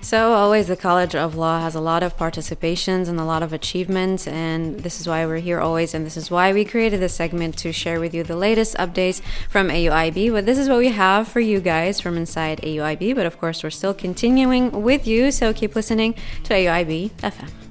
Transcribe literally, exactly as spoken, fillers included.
So always the College of Law has a lot of participations and a lot of achievements, and this is why we're here always, and this is why we created this segment to share with you the latest updates from A U I B. But this is what we have for you guys from inside A U I B, but of course we're still continuing with you, so keep listening to A U I B F M.